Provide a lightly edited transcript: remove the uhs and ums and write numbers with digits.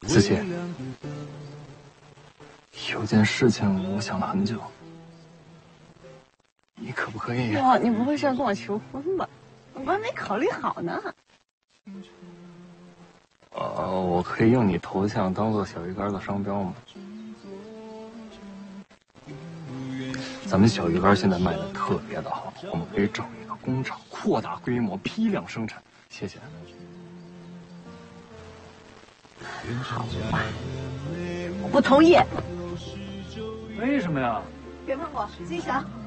子琪，有件事情我想了很久，你可不可以？ 哇，你不会是要跟我求婚吧？我还没考虑好呢。 我可以用你头像当做小鱼干的商标吗？咱们小鱼干现在卖的特别的好，我们可以整一个工厂，扩大规模，批量生产。谢谢。 好吧，我不同意。 为什么呀？ 别问我，自己想。